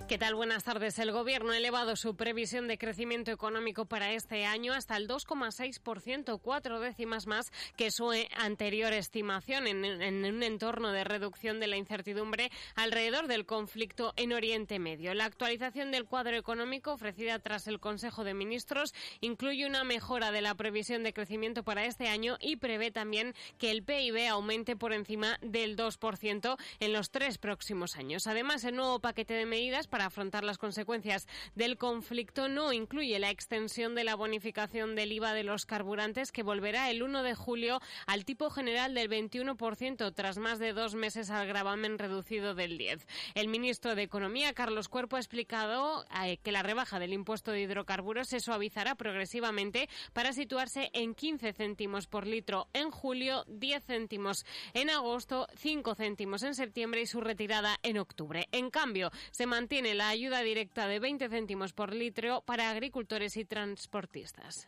¿Qué tal? Buenas tardes. El Gobierno ha elevado su previsión de crecimiento económico para este año hasta el 2,6%, 4 décimas más que su anterior estimación, en un entorno de reducción de la incertidumbre alrededor del conflicto en Oriente Medio. La actualización del cuadro económico ofrecida tras el Consejo de Ministros incluye una mejora de la previsión de crecimiento para este año y prevé también que el PIB aumente por encima del 2% en los 3 próximos años. Además, el nuevo paquete de medidas para afrontar las consecuencias del conflicto no incluye la extensión de la bonificación del IVA de los carburantes, que volverá el 1 de julio al tipo general del 21% tras más de 2 meses al gravamen reducido del 10%. El ministro de Economía, Carlos Cuerpo, ha explicado que la rebaja del impuesto de hidrocarburos se suavizará progresivamente para situarse en 15 céntimos por litro en julio, 10 céntimos en agosto, 5 céntimos en septiembre y su retirada en octubre. En cambio, se mantiene la ayuda directa de 20 céntimos por litro para agricultores y transportistas.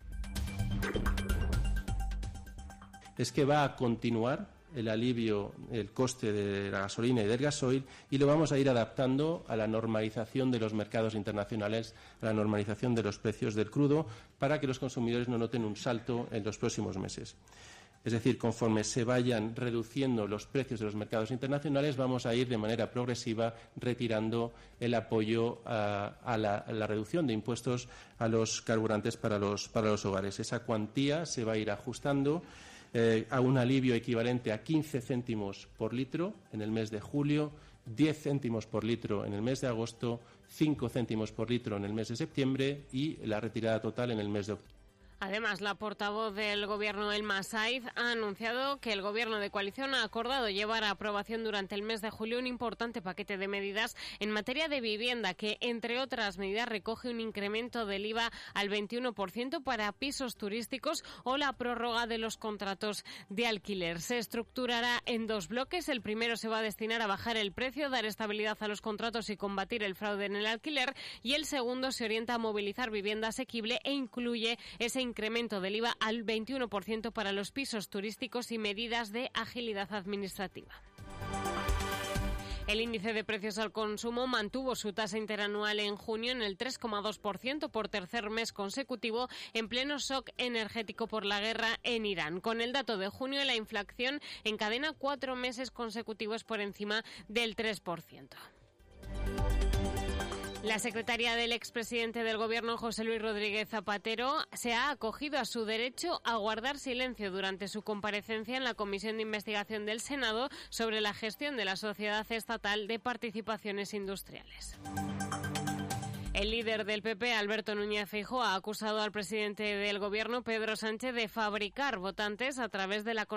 Es que va a continuar el alivio, el coste de la gasolina y del gasoil, y lo vamos a ir adaptando a la normalización de los mercados internacionales, a la normalización de los precios del crudo, para que los consumidores no noten un salto en los próximos meses. Es decir, conforme se vayan reduciendo los precios de los mercados internacionales, vamos a ir de manera progresiva retirando el apoyo a la reducción de impuestos a los carburantes para los hogares. Esa cuantía se va a ir ajustando a un alivio equivalente a 15 céntimos por litro en el mes de julio, 10 céntimos por litro en el mes de agosto, 5 céntimos por litro en el mes de septiembre y la retirada total en el mes de octubre. Además, la portavoz del Gobierno, Elma Saiz, ha anunciado que el Gobierno de coalición ha acordado llevar a aprobación durante el mes de julio un importante paquete de medidas en materia de vivienda que, entre otras medidas, recoge un incremento del IVA al 21% para pisos turísticos o la prórroga de los contratos de alquiler. Se estructurará en 2 bloques. El primero se va a destinar a bajar el precio, dar estabilidad a los contratos y combatir el fraude en el alquiler, y el segundo se orienta a movilizar vivienda asequible e incluye ese incremento del IVA al 21% para los pisos turísticos y medidas de agilidad administrativa. El índice de precios al consumo mantuvo su tasa interanual en junio en el 3,2% por tercer mes consecutivo, en pleno shock energético por la guerra en Irán. Con el dato de junio, la inflación encadena 4 meses consecutivos por encima del 3%. La secretaria del expresidente del Gobierno, José Luis Rodríguez Zapatero, se ha acogido a su derecho a guardar silencio durante su comparecencia en la Comisión de Investigación del Senado sobre la gestión de la Sociedad Estatal de Participaciones Industriales. El líder del PP, Alberto Núñez Feijóo, ha acusado al presidente del Gobierno, Pedro Sánchez, de fabricar votantes a través de la